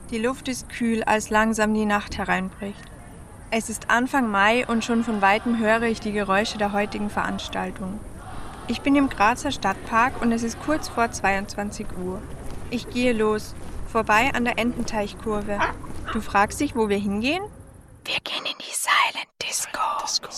Die Luft ist kühl, als langsam die Nacht hereinbricht. Es ist Anfang Mai und schon von Weitem höre ich die Geräusche der heutigen Veranstaltung. Ich bin im Grazer Stadtpark und es ist kurz vor 22 Uhr. Ich gehe los, vorbei an der Ententeichkurve. Du fragst dich, wo wir hingehen? Wir gehen in die Silent Disco.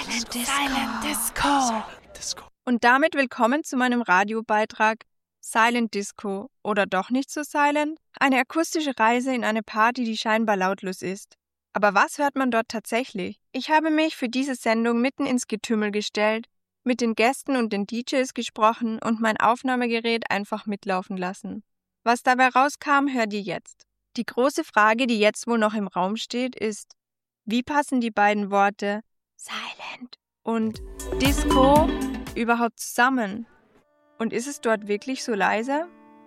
Silent Disco. Und damit willkommen zu meinem Radiobeitrag Silent Disco oder doch nicht so silent? Eine akustische Reise in eine Party, die scheinbar lautlos ist. Aber was hört man dort tatsächlich? Ich habe mich für diese Sendung mitten ins Getümmel gestellt, mit den Gästen und den DJs gesprochen und mein Aufnahmegerät einfach mitlaufen lassen. Was dabei rauskam, hört ihr jetzt. Die große Frage, die jetzt wohl noch im Raum steht, ist, wie passen die beiden Worte Silent und Disco überhaupt zusammen? Und ist es dort wirklich so leise?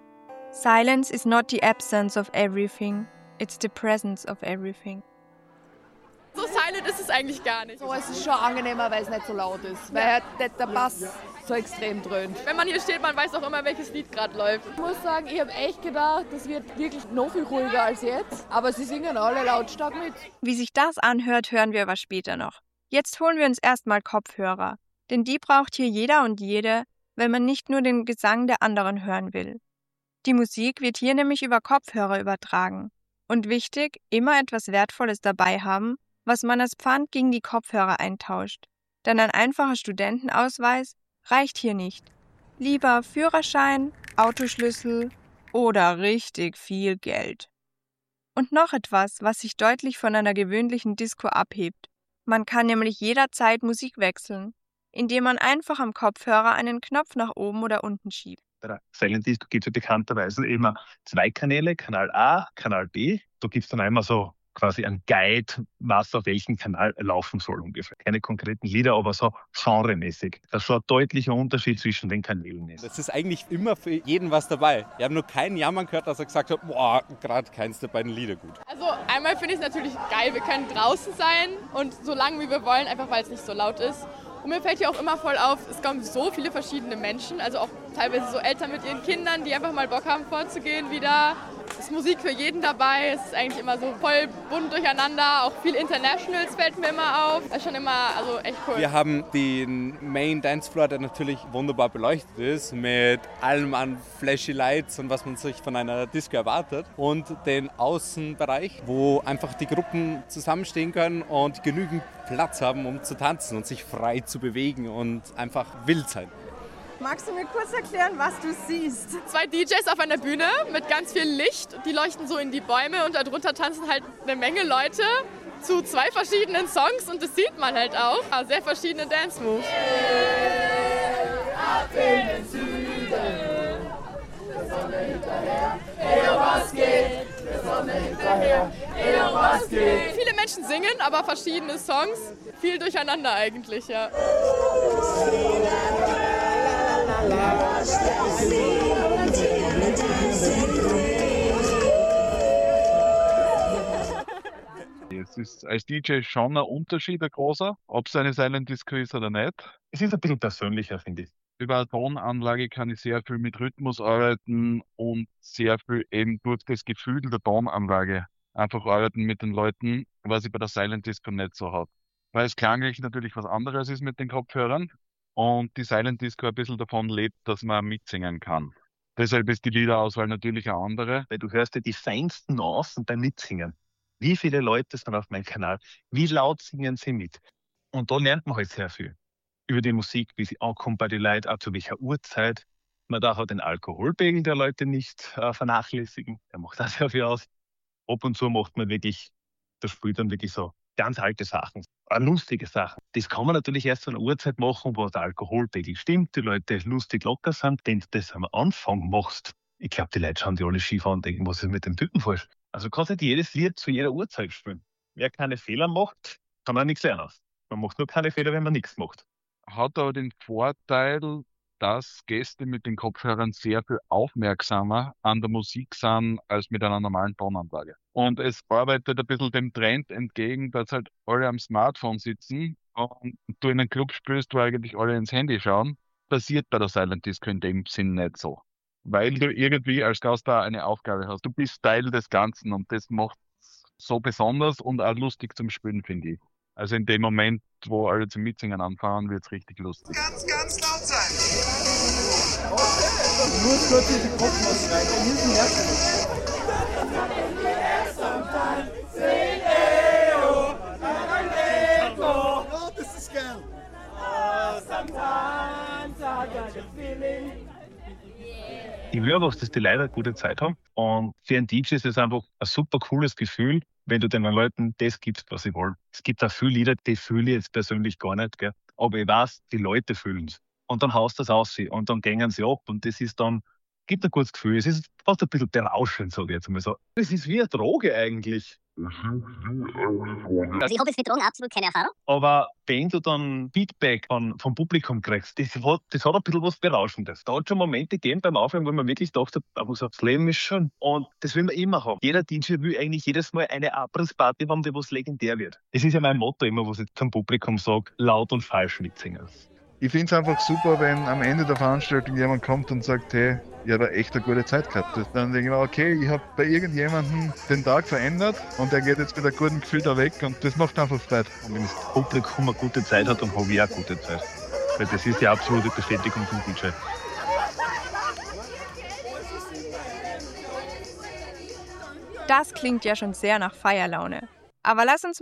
Silence is not the absence of everything, it's the presence of everything. So silent ist es eigentlich gar nicht. So, es ist schon angenehmer, weil es nicht so laut ist, weil halt nicht der Bass so extrem dröhnt. Wenn man hier steht, man weiß auch immer, welches Lied gerade läuft. Ich muss sagen, ich habe echt gedacht, das wird wirklich noch viel ruhiger als jetzt, aber sie singen alle lautstark mit. Wie sich das anhört, hören wir aber später noch. Jetzt holen wir uns erstmal Kopfhörer, denn die braucht hier jeder und jede, wenn man nicht nur den Gesang der anderen hören will. Die Musik wird hier nämlich über Kopfhörer übertragen. Und wichtig, immer etwas Wertvolles dabei haben, was man als Pfand gegen die Kopfhörer eintauscht. Denn ein einfacher Studentenausweis reicht hier nicht. Lieber Führerschein, Autoschlüssel oder richtig viel Geld. Und noch etwas, was sich deutlich von einer gewöhnlichen Disco abhebt. Man kann nämlich jederzeit Musik wechseln, indem man einfach am Kopfhörer einen Knopf nach oben oder unten schiebt. Bei der Silent Disco gibt es ja bekannterweise immer zwei Kanäle, Kanal A, Kanal B. Da gibt es dann einmal so quasi einen Guide, was auf welchem Kanal laufen soll ungefähr. Keine konkreten Lieder, aber so genremäßig. Das ist schon ein deutlicher Unterschied zwischen den Kanälen. Es ist eigentlich immer für jeden was dabei. Wir haben nur keinen Jammern gehört, dass er gesagt hat, boah, gerade keins der beiden Lieder gut. Also einmal finde ich es natürlich geil, wir können draußen sein und so lange wie wir wollen, einfach weil es nicht so laut ist. Und mir fällt hier auch immer voll auf, es kommen so viele verschiedene Menschen, also auch teilweise so Eltern mit ihren Kindern, die einfach mal Bock haben vorzugehen wieder. Es ist Musik für jeden dabei, es ist eigentlich immer so voll bunt durcheinander, auch viel Internationals fällt mir immer auf. Das ist schon immer echt cool. Wir haben den Main Dancefloor, der natürlich wunderbar beleuchtet ist, mit allem an flashy Lights und was man sich von einer Disco erwartet. Und den Außenbereich, wo einfach die Gruppen zusammenstehen können und genügend Platz haben, um zu tanzen und sich frei zu bewegen und einfach wild sein. Magst du mir kurz erklären, was du siehst? 2 DJs auf einer Bühne mit ganz viel Licht. Die leuchten so in die Bäume und darunter tanzen halt eine Menge Leute zu 2 verschiedenen Songs und das sieht man halt auch. Sehr verschiedene Dance-Moves. Ab in den Süden, der Sonne hinterher, was geht? Der Sonne hinterher, was geht? Viele Menschen singen, aber verschiedene Songs. Viel durcheinander eigentlich, ja. Es ist als DJ schon ein Unterschied, ein großer, ob es eine Silent Disco ist oder nicht. Es ist ein bisschen persönlicher, finde ich. Über eine Tonanlage kann ich sehr viel mit Rhythmus arbeiten und sehr viel eben durch das Gefühl der Tonanlage einfach arbeiten mit den Leuten, was ich bei der Silent Disco nicht so habe. Weil es klanglich natürlich was anderes ist mit den Kopfhörern und die Silent Disco ein bisschen davon lebt, dass man mitsingen kann. Deshalb ist die Liederauswahl natürlich eine andere. Weil du hörst ja die feinsten Nuancen beim Mitsingen. Wie viele Leute sind auf meinem Kanal? Wie laut singen sie mit? Und da lernt man halt sehr viel. Über die Musik, wie sie ankommt bei den Leuten, auch zu welcher Uhrzeit. Man darf auch den Alkoholpegel der Leute nicht vernachlässigen. Der macht auch sehr viel aus. Ab und zu macht man wirklich, das spielt dann wirklich so ganz alte Sachen, lustige Sachen. Das kann man natürlich erst zu einer Uhrzeit machen, wo der Alkoholpegel stimmt, die Leute lustig locker sind. Wenn du das am Anfang machst, ich glaube, die Leute schauen die alle schief an und denken, was ist mit dem Typen falsch? Also du kannst nicht jedes Lied zu jeder Uhrzeit spielen. Wer keine Fehler macht, kann auch nichts lernen. Man macht nur keine Fehler, wenn man nichts macht. Hat aber den Vorteil, dass Gäste mit den Kopfhörern sehr viel aufmerksamer an der Musik sind als mit einer normalen Tonanlage. Und es arbeitet ein bisschen dem Trend entgegen, dass halt alle am Smartphone sitzen und du in einen Club spielst, wo eigentlich alle ins Handy schauen. Passiert bei der Silent Disco in dem Sinn nicht so. weil du irgendwie als Gast da eine Aufgabe hast. Du bist Teil des Ganzen und das macht so besonders und auch lustig zum Spielen, finde ich. Also in dem Moment, wo alle zum Mitsingen anfangen, wird es richtig lustig. Ganz, ganz laut sein. Du musst kurz in die Kopfnuss rein. Wir müssen herkommen. Oh, das ist geil. Ich will einfach, dass die Leute eine gute Zeit haben. Und für einen DJ ist es einfach ein super cooles Gefühl, wenn du den Leuten das gibst, was sie wollen. Es gibt auch viele Lieder, die fühle ich jetzt persönlich gar nicht, gell? Aber ich weiß, die Leute fühlen es. Und dann haust du das aus und dann gängen sie ab. Und das ist dann, gibt ein gutes Gefühl. Es ist fast ein bisschen berauschend, sage ich jetzt mal so. Es ist wie eine Droge eigentlich. Also ich habe jetzt mit Drogen absolut keine Erfahrung. Aber wenn du dann Feedback vom Publikum kriegst, das hat ein bisschen was Berauschendes. Da hat schon Momente gegeben beim Aufnehmen, wo man wirklich dachte, aber so, das Leben ist schön. Und das will man immer haben. Jeder DJ will eigentlich jedes Mal eine Abrissparty haben, die was legendär wird. Das ist ja mein Motto immer, was ich zum Publikum sage, laut und falsch mitsingen. Ich finde es einfach super, wenn am Ende der Veranstaltung jemand kommt und sagt, hey, ich habe echt eine gute Zeit gehabt. Dann denke ich mir, okay, ich habe bei irgendjemandem den Tag verändert und der geht jetzt mit einem guten Gefühl da weg und das macht einfach Freude. Und wenn das Publikum eine gute Zeit hat, dann habe ich auch eine gute Zeit. Weil das ist die absolute Bestätigung vom DJ. Das klingt ja schon sehr nach Feierlaune. Aber lass uns